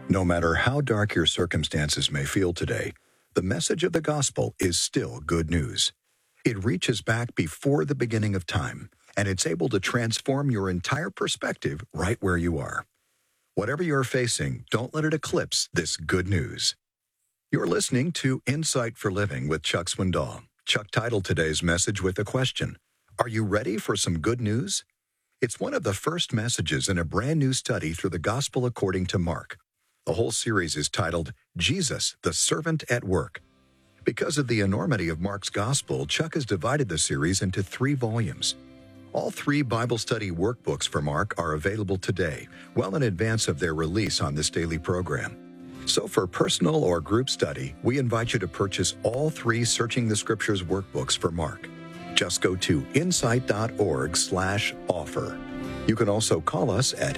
No matter how dark your circumstances may feel today, the message of the gospel is still good news. It reaches back before the beginning of time, and it's able to transform your entire perspective right where you are. Whatever you're facing, don't let it eclipse this good news. You're listening to Insight for Living with Chuck Swindoll. Chuck titled today's message with a question: Are you ready for some good news? It's one of the first messages in a brand new study through the Gospel according to Mark. The whole series is titled Jesus, the Servant at Work. Because of the enormity of Mark's Gospel, Chuck has divided the series into 3 volumes. All 3 Bible study workbooks for Mark are available today, well in advance of their release on this daily program. So for personal or group study, we invite you to purchase all 3 Searching the Scriptures workbooks for Mark. Just go to insight.org/offer. You can also call us at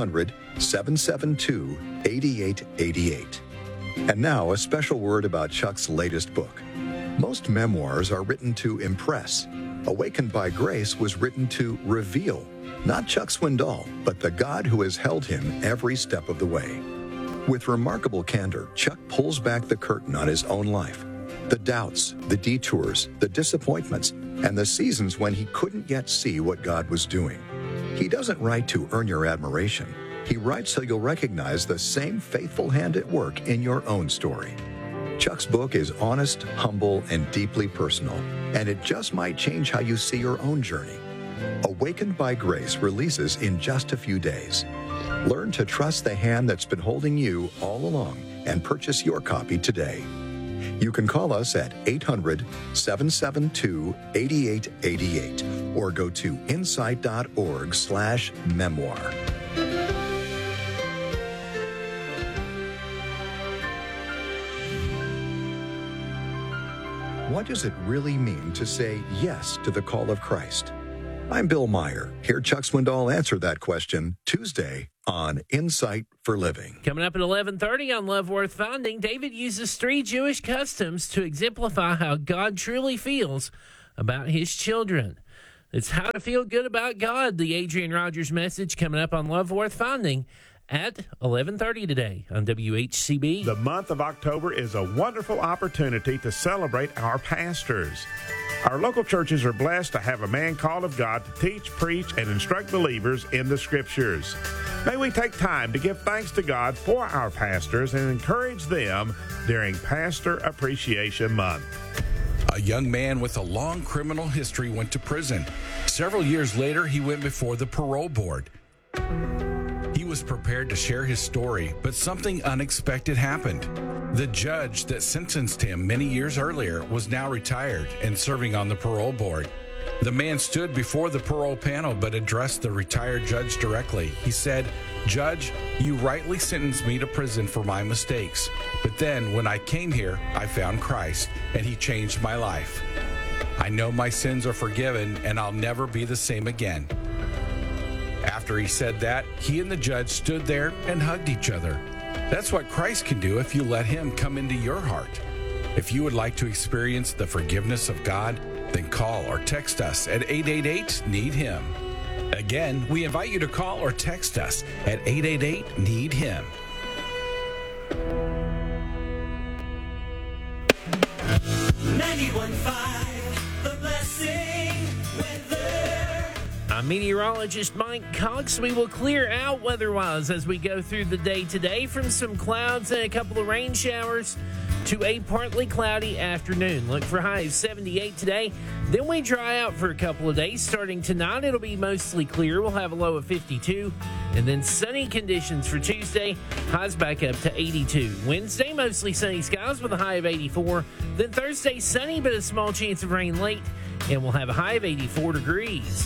800-772-8888. And now, a special word about Chuck's latest book. Most memoirs are written to impress. Awakened by Grace was written to reveal, not Chuck Swindoll, but the God who has held him every step of the way. With remarkable candor, Chuck pulls back the curtain on his own life. The doubts, the detours, the disappointments, and the seasons when he couldn't yet see what God was doing. He doesn't write to earn your admiration. He writes so you'll recognize the same faithful hand at work in your own story. Chuck's book is honest, humble, and deeply personal, and it just might change how you see your own journey. Awakened by Grace releases in just a few days. Learn to trust the hand that's been holding you all along and purchase your copy today. You can call us at 800-772-8888 or go to insight.org/memoir. What does it really mean to say yes to the call of Christ? I'm Bill Meyer. Hear Chuck Swindoll answer that question Tuesday on Insight for Living. Coming up at 11:30 on Love Worth Finding, David uses 3 Jewish customs to exemplify how God truly feels about his children. It's how to feel good about God, the Adrian Rogers message, coming up on Love Worth Finding at 11:30 today on WHCB. The month of October is a wonderful opportunity to celebrate our pastors. Our local churches are blessed to have a man called of God to teach, preach, and instruct believers in the Scriptures. May we take time to give thanks to God for our pastors and encourage them during Pastor Appreciation Month. A young man with a long criminal history went to prison. Several years later, he went before the parole board. He was prepared to share his story, but something unexpected happened. The judge that sentenced him many years earlier was now retired and serving on the parole board. The man stood before the parole panel but addressed the retired judge directly. He said, "Judge, you rightly sentenced me to prison for my mistakes. But then when I came here, I found Christ, and he changed my life. I know my sins are forgiven, and I'll never be the same again." After he said that, he and the judge stood there and hugged each other. That's what Christ can do if you let him come into your heart. If you would like to experience the forgiveness of God, then call or text us at 888-NEED-HIM. Again, we invite you to call or text us at 888-NEED-HIM. Meteorologist Mike Cox. We will clear out weather-wise as we go through the day today, from some clouds and a couple of rain showers to a partly cloudy afternoon. Look for highs of 78 today. Then we dry out for a couple of days. Starting tonight, it'll be mostly clear. We'll have a low of 52. And then sunny conditions for Tuesday. Highs back up to 82. Wednesday, mostly sunny skies with a high of 84. Then Thursday, sunny but a small chance of rain late. And we'll have a high of 84 degrees.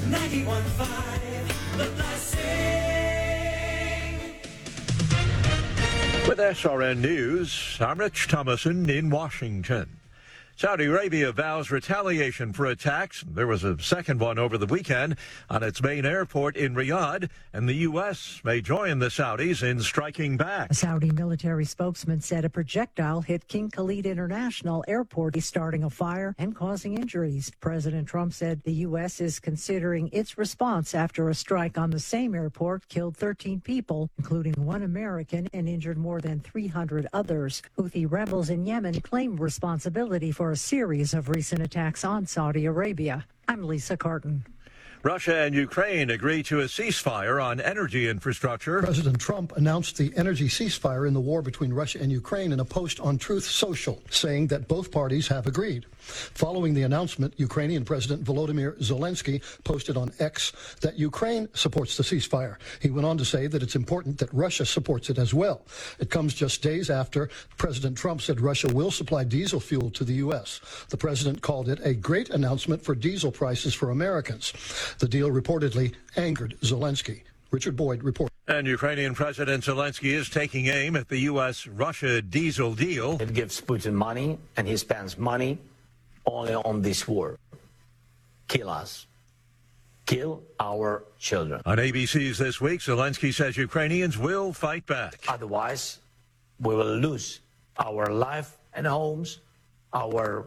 91.5 The Blessing. With SRN News, I'm Rich Thomason in Washington. Saudi Arabia vows retaliation for attacks. There was a second one over the weekend on its main airport in Riyadh, and the U.S. may join the Saudis in striking back. A Saudi military spokesman said a projectile hit King Khalid International Airport, starting a fire and causing injuries. President Trump said the U.S. is considering its response after a strike on the same airport killed 13 people, including one American, and injured more than 300 others. Houthi rebels in Yemen claim responsibility for a series of recent attacks on Saudi Arabia. I'm Lisa Carton. Russia and Ukraine agree to a ceasefire on energy infrastructure. President Trump announced the energy ceasefire in the war between Russia and Ukraine in a post on Truth Social, saying that both parties have agreed. Following the announcement, Ukrainian President Volodymyr Zelensky posted on X that Ukraine supports the ceasefire. He went on to say that it's important that Russia supports it as well. It comes just days after President Trump said Russia will supply diesel fuel to the U.S. The president called it a great announcement for diesel prices for Americans. The deal reportedly angered Zelensky. Richard Boyd reports. And Ukrainian President Zelensky is taking aim at the U.S.-Russia diesel deal. It gives Putin money, and he spends money only on this war. Kill us. Kill our children. On ABC's This Week, Zelensky says Ukrainians will fight back. Otherwise, we will lose our life and homes, our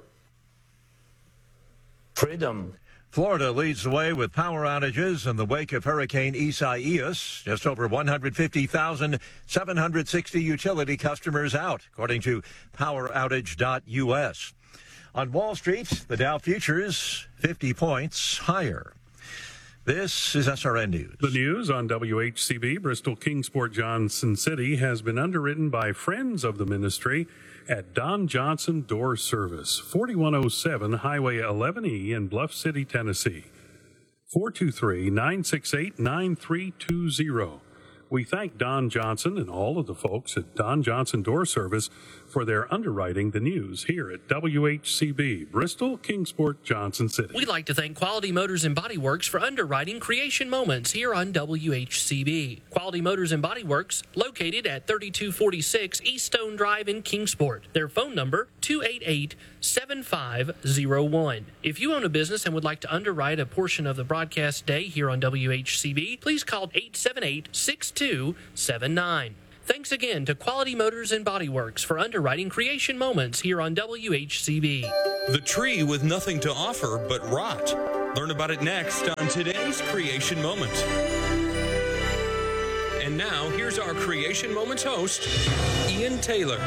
freedom. Florida leads the way with power outages in the wake of Hurricane Isaias. Just over 150,760 utility customers out, according to poweroutage.us. On Wall Street, the Dow futures 50 points higher. This is SRN News. The news on WHCB, Bristol Kingsport Johnson City, has been underwritten by friends of the ministry at Don Johnson Door Service, 4107 Highway 11E in Bluff City, Tennessee. 423-968-9320. We thank Don Johnson and all of the folks at Don Johnson Door Service for their underwriting the news here at WHCB, Bristol, Kingsport, Johnson City. We'd like to thank Quality Motors and Body Works for underwriting Creation Moments here on WHCB. Quality Motors and Body Works, located at 3246 East Stone Drive in Kingsport. Their phone number, 288-7501. If you own a business and would like to underwrite a portion of the broadcast day here on WHCB, please call 878-6279. Thanks again to Quality Motors and Body Works for underwriting Creation Moments here on WHCB. The tree with nothing to offer but rot. Learn about it next on today's Creation Moment. And now, here's our Creation Moments host, Ian Taylor.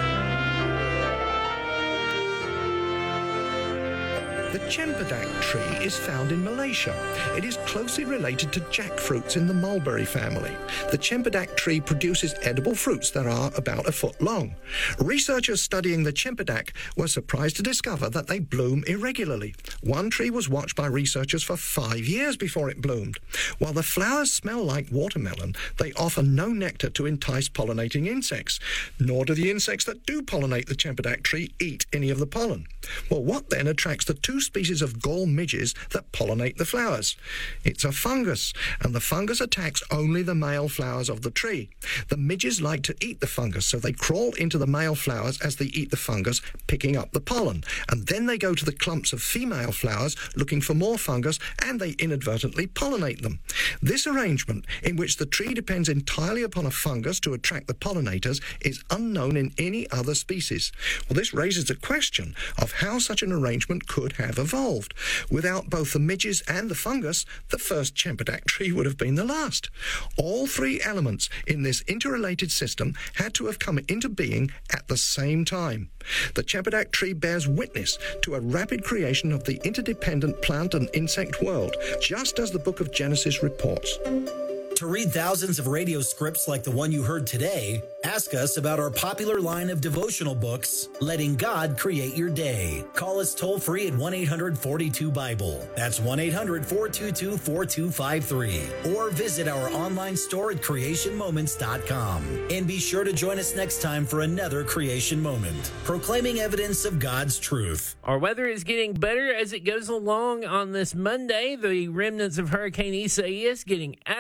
The Cempedak tree is found in Malaysia. It is closely related to jackfruits in the mulberry family. The Cempedak tree produces edible fruits that are about a foot long. Researchers studying the Cempedak were surprised to discover that they bloom irregularly. One tree was watched by researchers for 5 years before it bloomed. While the flowers smell like watermelon, they offer no nectar to entice pollinating insects, nor do the insects that do pollinate the Cempedak tree eat any of the pollen. Well, what then attracts the two species of gall midges that pollinate the flowers? It's a fungus, and the fungus attacks only the male flowers of the tree. The midges like to eat the fungus, so they crawl into the male flowers as they eat the fungus, picking up the pollen, and then they go to the clumps of female flowers looking for more fungus, and they inadvertently pollinate them. This arrangement, in which the tree depends entirely upon a fungus to attract the pollinators, is unknown in any other species. Well, this raises the question of how such an arrangement could have evolved. Without both the midges and the fungus, the first Cempedak tree would have been the last. All three elements in this interrelated system had to have come into being at the same time. The Cempedak tree bears witness to a rapid creation of the interdependent plant and insect world, just as the book of Genesis reports. To read thousands of radio scripts like the one you heard today, ask us about our popular line of devotional books, Letting God Create Your Day. Call us toll-free at 1-800-42-BIBLE. That's 1-800-422-4253. Or visit our online store at creationmoments.com. And be sure to join us next time for another Creation Moment, proclaiming evidence of God's truth. Our weather is getting better as it goes along on this Monday. The remnants of Hurricane Isaias getting out of here.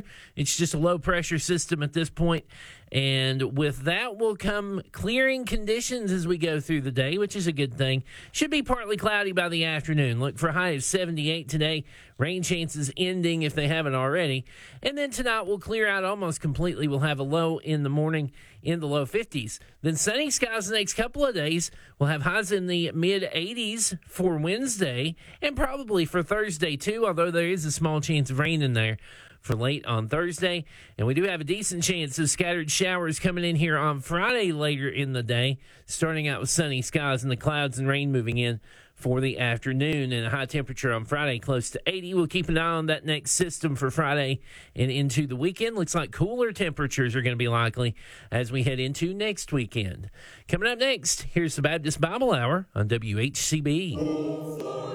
It's just a low-pressure system at this point. And with that will come clearing conditions as we go through the day, which is a good thing. Should be partly cloudy by the afternoon. Look for a high of 78 today. Rain chances ending if they haven't already. And then tonight we'll clear out almost completely. We'll have a low in the morning in the low 50s. Then sunny skies the next couple of days. We'll have highs in the mid-80s for Wednesday and probably for Thursday too, although there is a small chance of rain in there for late on Thursday. And we do have a decent chance of scattered showers coming in here on Friday later in the day, starting out with sunny skies and the clouds and rain moving in for the afternoon, and a high temperature on Friday close to 80. We'll keep an eye on that next system for Friday and into the weekend. Looks like cooler temperatures are going to be likely as we head into next weekend. Coming up next, here's the Baptist Bible Hour on WHCB.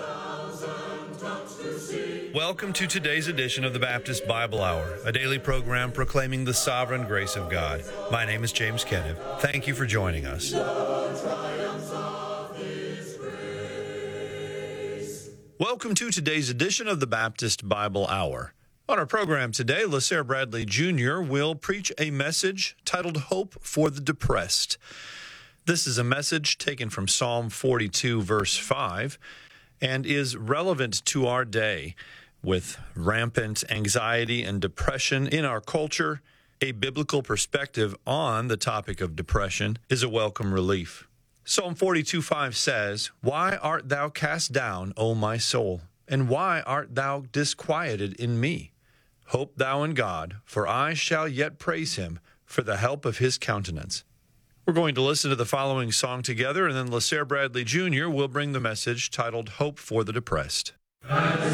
Welcome to today's edition of the Baptist Bible Hour, a daily program proclaiming the sovereign grace of God. My name is James Kenneth. Thank you for joining us. Welcome to today's edition of the Baptist Bible Hour. On our program today, LaSare Bradley Jr. will preach a message titled Hope for the Depressed. This is a message taken from Psalm 42, verse 5, and is relevant to our day. With rampant anxiety and depression in our culture, a biblical perspective on the topic of depression is a welcome relief. Psalm 42:5 says, "Why art thou cast down, O my soul? And why art thou disquieted in me? Hope thou in God, for I shall yet praise him for the help of his countenance." We're going to listen to the following song together, and then LaSare Bradley Jr. will bring the message titled Hope for the Depressed.